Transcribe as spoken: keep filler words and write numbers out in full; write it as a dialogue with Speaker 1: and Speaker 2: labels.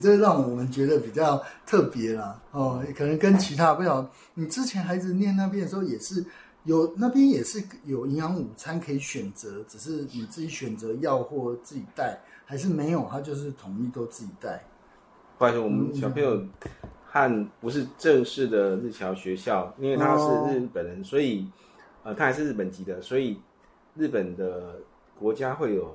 Speaker 1: 这让我们觉得比较特别啦。哦，可能跟其他不晓得，你之前孩子念那边的时候也是有，那边也是有营养午餐可以选择，只是你自己选择要或自己带，还是没有，他就是统一都自己带。
Speaker 2: 不好意思，我们小朋友和不是正式的日侨学校，因为他是日本人，所以呃他还是日本籍的，所以日本的国家会有